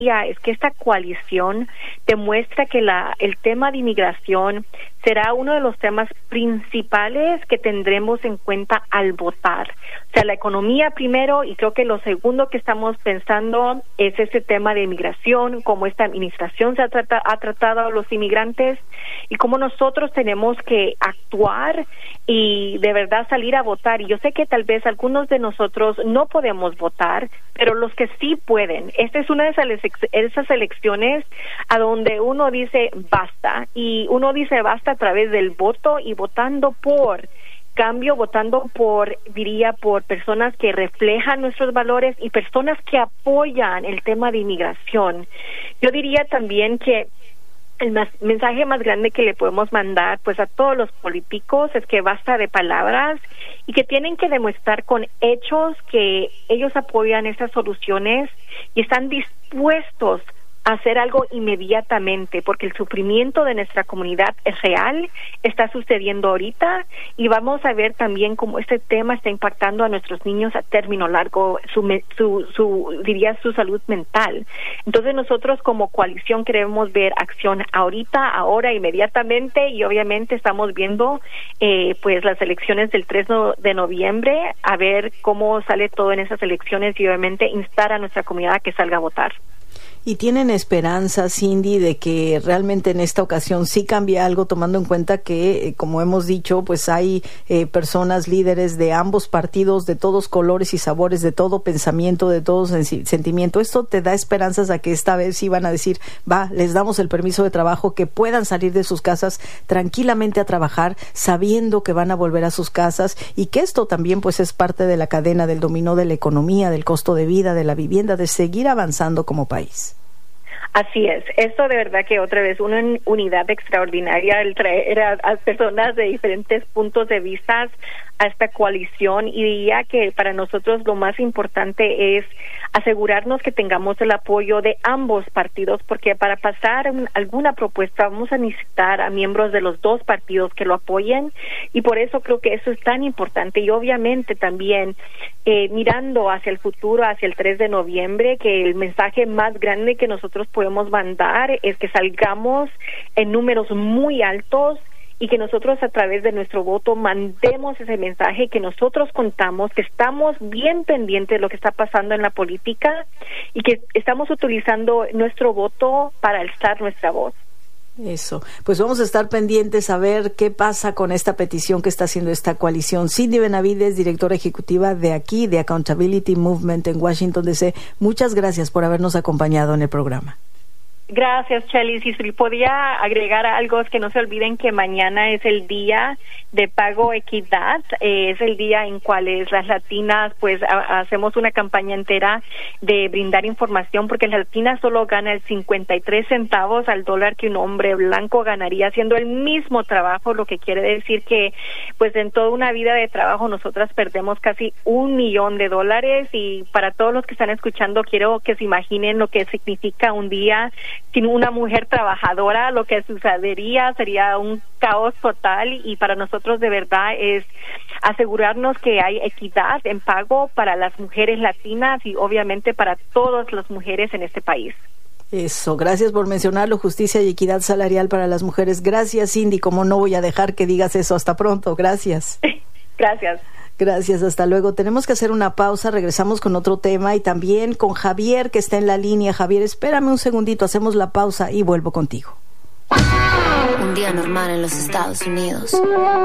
es que esta coalición demuestra que el tema de inmigración será uno de los temas principales que tendremos en cuenta al votar. O sea, la economía primero, y creo que lo segundo que estamos pensando es ese tema de inmigración, cómo esta administración ha tratado a los inmigrantes y cómo nosotros tenemos que actuar y de verdad salir a votar. Y yo sé que tal vez algunos de nosotros no podemos votar, pero los que sí pueden. Esta es una de esas elecciones a donde uno dice basta, y uno dice basta a través del voto y votando por cambio, votando por personas que reflejan nuestros valores y personas que apoyan el tema de inmigración. Yo diría también que el mensaje más grande que le podemos mandar pues a todos los políticos es que basta de palabras y que tienen que demostrar con hechos que ellos apoyan estas soluciones y están dispuestos a hacer algo inmediatamente, porque el sufrimiento de nuestra comunidad es real, está sucediendo ahorita, y vamos a ver también cómo este tema está impactando a nuestros niños a término largo, su salud mental. Entonces nosotros como coalición queremos ver acción ahorita, ahora, inmediatamente, y obviamente estamos viendo pues las elecciones del 3 de noviembre, a ver cómo sale todo en esas elecciones y obviamente instar a nuestra comunidad a que salga a votar. ¿Y tienen esperanza, Cindy, de que realmente en esta ocasión sí cambie algo, tomando en cuenta que, como hemos dicho, pues hay personas, líderes de ambos partidos, de todos colores y sabores, de todo pensamiento, de todo sentimiento? ¿Esto te da esperanzas a que esta vez sí van a decir, les damos el permiso de trabajo, que puedan salir de sus casas tranquilamente a trabajar, sabiendo que van a volver a sus casas, y que esto también pues es parte de la cadena del dominó de la economía, del costo de vida, de la vivienda, de seguir avanzando como país? Así es, esto de verdad que otra vez una unidad extraordinaria, el traer a personas de diferentes puntos de vista a esta coalición, y diría que para nosotros lo más importante es asegurarnos que tengamos el apoyo de ambos partidos, porque para pasar alguna propuesta vamos a necesitar a miembros de los dos partidos que lo apoyen, y por eso creo que eso es tan importante. Y obviamente también mirando hacia el futuro, hacia el 3 de noviembre, que el mensaje más grande que nosotros podemos mandar es que salgamos en números muy altos y que nosotros a través de nuestro voto mandemos ese mensaje, que nosotros contamos, que estamos bien pendientes de lo que está pasando en la política y que estamos utilizando nuestro voto para alzar nuestra voz. Eso, pues vamos a estar pendientes a ver qué pasa con esta petición que está haciendo esta coalición. Cindy Benavides, directora ejecutiva de aquí, de Accountability Movement en Washington, D.C. Muchas gracias por habernos acompañado en el programa. Gracias, Chelis. Y si podía agregar algo, es que no se olviden que mañana es el día de pago equidad, es el día en cuales las latinas pues hacemos una campaña entera de brindar información, porque las latinas solo ganan el 53 centavos al dólar que un hombre blanco ganaría haciendo el mismo trabajo, lo que quiere decir que pues en toda una vida de trabajo nosotras perdemos casi $1 millón, y para todos los que están escuchando quiero que se imaginen lo que significa un día sin una mujer trabajadora. Lo que sucedería sería un caos total, y para nosotros de verdad es asegurarnos que hay equidad en pago para las mujeres latinas y obviamente para todas las mujeres en este país. Eso, gracias por mencionarlo, justicia y equidad salarial para las mujeres. Gracias, Cindy, como no voy a dejar que digas eso. Hasta pronto, gracias. Gracias. Gracias, hasta luego. Tenemos que hacer una pausa, regresamos con otro tema y también con Javier, que está en la línea. Javier, espérame un segundito, hacemos la pausa y vuelvo contigo. Un día normal en los Estados Unidos.